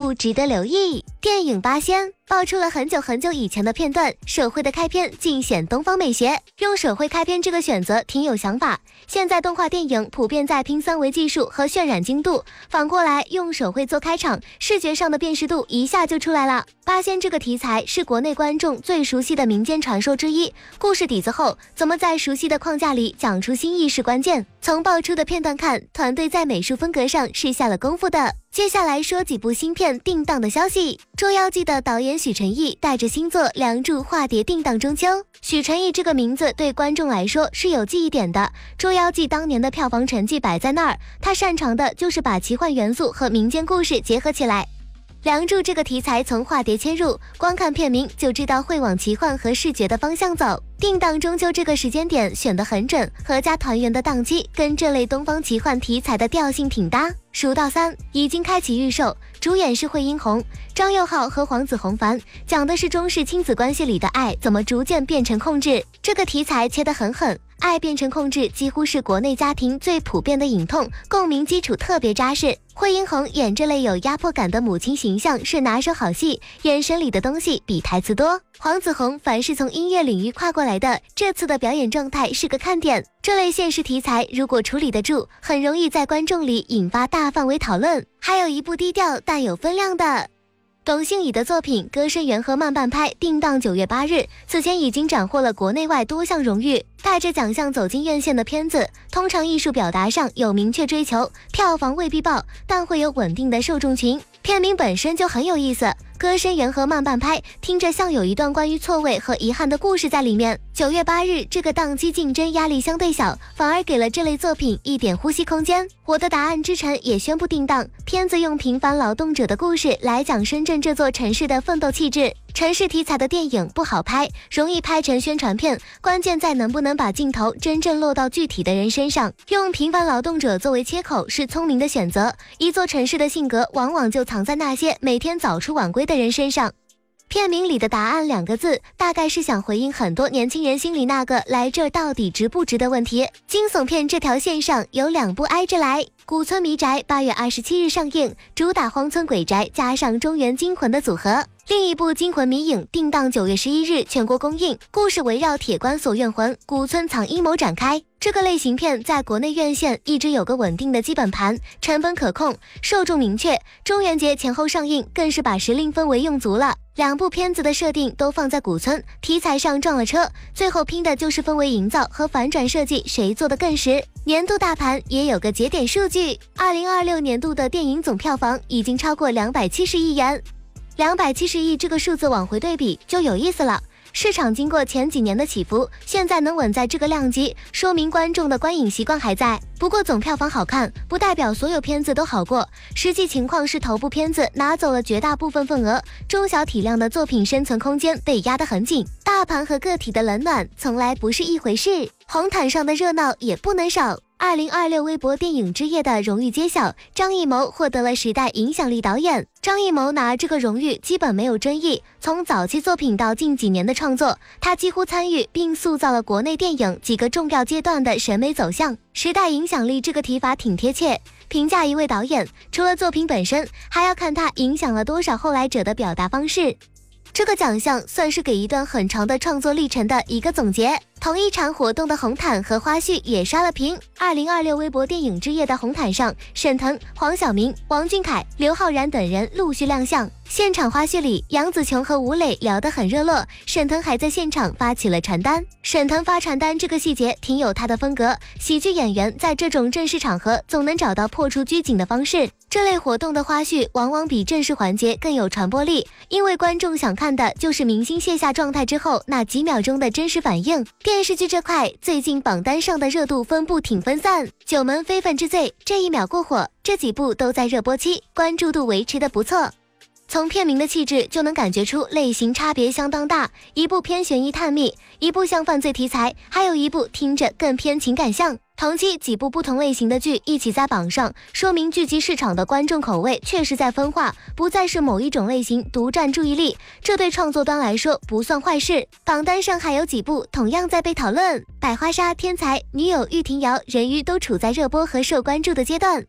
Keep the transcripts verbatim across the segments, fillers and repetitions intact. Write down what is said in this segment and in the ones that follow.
部值得留意。电影《八仙》爆出了很久很久以前的片段，手绘的开篇尽显东方美学，用手绘开篇这个选择挺有想法。现在动画电影普遍在拼三维技术和渲染精度，反过来用手绘做开场，视觉上的辨识度一下就出来了。八仙这个题材是国内观众最熟悉的民间传说之一，故事底子后，怎么在熟悉的框架里讲出新意是关键。从爆出的片段看，团队在美术风格上是下了功夫的。接下来说几部新片定档的消息。《捉妖记》的导演许晨毅带着新作《梁祝》化蝶定档中秋。许晨毅这个名字对观众来说是有记忆点的，《捉妖记》当年的票房成绩摆在那儿，他擅长的就是把奇幻元素和民间故事结合起来。梁祝这个题材从化蝶切入，光看片名就知道会往奇幻和视觉的方向走。定档中秋这个时间点选得很准，阖家团圆的档期跟这类东方奇幻题材的调性挺搭。《蜀道三》已经开启预售，主演是惠英红、张佑浩和黄子弘凡，讲的是中式亲子关系里的爱怎么逐渐变成控制。这个题材切得很狠，爱变成控制几乎是国内家庭最普遍的隐痛，共鸣基础特别扎实。惠英红演这类有压迫感的母亲形象是拿手好戏，眼神里的东西比台词多。黄子弘凡是从音乐领域跨过来的，这次的表演状态是个看点。这类现实题材如果处理得住，很容易在观众里引发大范围讨论。还有一部低调但有分量的董幸乙的作品《歌声缘》和慢半拍定档九月八日，此前已经斩获了国内外多项荣誉。带着奖项走进院线的片子，通常艺术表达上有明确追求，票房未必爆，但会有稳定的受众群。片名本身就很有意思，歌声缘和慢半拍听着像有一段关于错位和遗憾的故事在里面。九月八日这个档期竞争压力相对小，反而给了这类作品一点呼吸空间。我的答案之城也宣布定档，片子用平凡劳动者的故事来讲深圳这座城市的奋斗气质。城市题材的电影不好拍，容易拍成宣传片，关键在能不能把镜头真正落到具体的人身上。用平凡劳动者作为切口是聪明的选择，一座城市的性格往往就藏在那些每天早出晚归的人身上。片名里的答案两个字，大概是想回应很多年轻人心里那个来这儿到底值不值的问题。惊悚片这条线上有两部挨着来，《古村迷宅》八月二十七日上映，主打荒村鬼宅加上中原惊魂的组合。另一部《惊魂迷影》定档九月十一日全国公映，故事围绕铁棺锁怨魂、古村藏阴谋展开。这个类型片在国内院线一直有个稳定的基本盘，成本可控，受众明确。中元节前后上映，更是把时令氛围用足了。两部片子的设定都放在古村，题材上撞了车，最后拼的就是氛围营造和反转设计谁做得更实。年度大盘也有个节点数据，二零二六年度的电影总票房已经超过两百七十亿元。两百七十亿这个数字往回对比就有意思了，市场经过前几年的起伏，现在能稳在这个量级，说明观众的观影习惯还在。不过总票房好看不代表所有片子都好过，实际情况是头部片子拿走了绝大部分份额，中小体量的作品生存空间被压得很紧，大盘和个体的冷暖从来不是一回事，红毯上的热闹也不能少。二零二六微博电影之夜的荣誉揭晓，张艺谋获得了时代影响力导演。张艺谋拿这个荣誉基本没有争议，从早期作品到近几年的创作，他几乎参与并塑造了国内电影几个重要阶段的审美走向。时代影响力这个提法挺贴切，评价一位导演，除了作品本身，还要看他影响了多少后来者的表达方式。这个奖项算是给一段很长的创作历程的一个总结。同一场活动的红毯和花絮也刷了屏。二零二六微博电影之夜的红毯上，沈腾、黄晓明、王俊凯、刘昊然等人陆续亮相。现场花絮里，杨紫琼和吴磊聊得很热络，沈腾还在现场发起了传单。沈腾发传单这个细节挺有他的风格，喜剧演员在这种正式场合总能找到破除拘谨的方式。这类活动的花絮往往比正式环节更有传播力，因为观众想看的就是明星卸下状态之后那几秒钟的真实反应。电视剧这块，最近榜单上的热度分布挺分散，九门非分之罪、这一秒过火，这几部都在热播期，关注度维持的不错。从片名的气质就能感觉出类型差别相当大，一部偏悬疑探秘，一部像犯罪题材，还有一部听着更偏情感向。同期几部不同类型的剧一起在榜上，说明剧集市场的观众口味确实在分化，不再是某一种类型独占注意力，这对创作端来说不算坏事。榜单上还有几部同样在被讨论，百花杀、天才、女友玉婷瑶、人鱼都处在热播和受关注的阶段。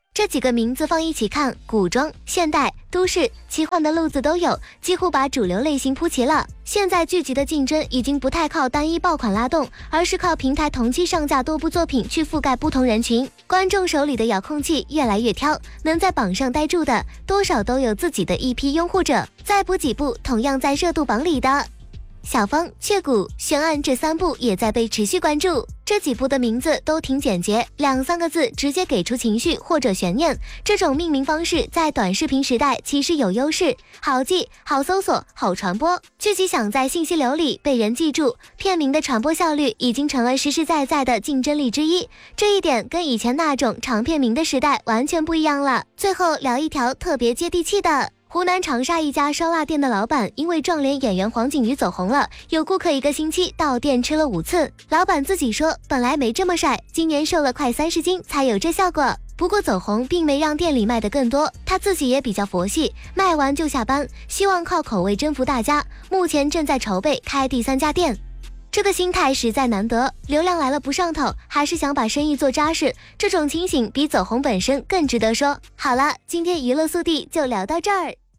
这几个名字放一起看，古装、现代、都市、奇幻的路子都有，几乎把主流类型铺齐了。现在剧集的竞争已经不太靠单一爆款拉动，而是靠平台同期上架多部作品去覆盖不同人群。观众手里的遥控器越来越挑，能在榜上待住的，多少都有自己的一批拥护者。再补几部同样在热度榜里的。小芳、雀谷、悬案这三部也在被持续关注，这几部的名字都挺简洁，两三个字直接给出情绪或者悬念。这种命名方式在短视频时代其实有优势，好记、好搜索、好传播。剧集想在信息流里被人记住，片名的传播效率已经成了实实在在的竞争力之一。这一点跟以前那种长片名的时代完全不一样了。最后聊一条特别接地气的。湖南长沙一家烧腊店的老板因为撞脸演员黄景瑜走红了，有顾客一个星期到店吃了五次。老板自己说，本来没这么帅，今年瘦了快三十斤才有这效果。不过走红并没让店里卖得更多，他自己也比较佛系，卖完就下班，希望靠口味征服大家。目前正在筹备开第三家店。这个心态实在难得，流量来了不上头，还是想把生意做扎实，这种清醒比走红本身更值得说。好了，今天娱乐速递就聊到这儿。